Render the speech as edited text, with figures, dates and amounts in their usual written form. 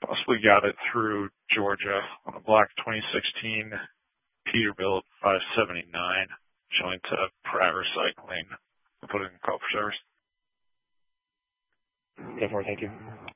Possibly got it through Georgia on a black 2016 Peterbilt 579, showing to Pratt Recycling. I'll put it in call for service. 10-4, thank you.